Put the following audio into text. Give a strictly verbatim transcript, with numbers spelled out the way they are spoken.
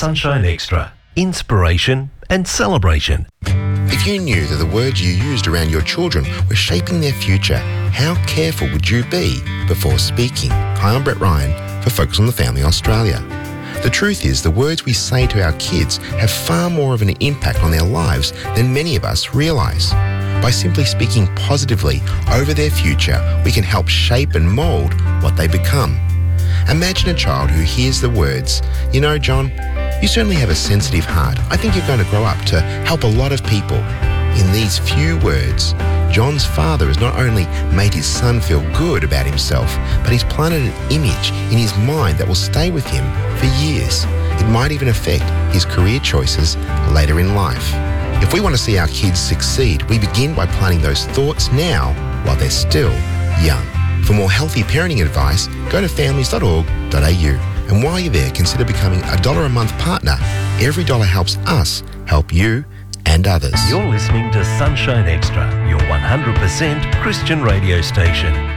Sunshine Extra. Inspiration and celebration. If you knew that the words you used around your children were shaping their future, how careful would you be before speaking? Hi, I'm Brett Ryan for Focus on the Family Australia. The truth is, the words we say to our kids have far more of an impact on their lives than many of us realise. By simply speaking positively over their future, we can help shape and mould what they become. Imagine a child who hears the words, "You know, John, you certainly have a sensitive heart. I think you're going to grow up to help a lot of people." In these few words, John's father has not only made his son feel good about himself, but he's planted an image in his mind that will stay with him for years. It might even affect his career choices later in life. If we want to see our kids succeed, we begin by planting those thoughts now while they're still young. For more healthy parenting advice, go to families dot org dot a u. And while you're there, consider becoming a dollar a month partner. Every dollar helps us help you and others. You're listening to Sunshine Extra, your one hundred percent Christian radio station.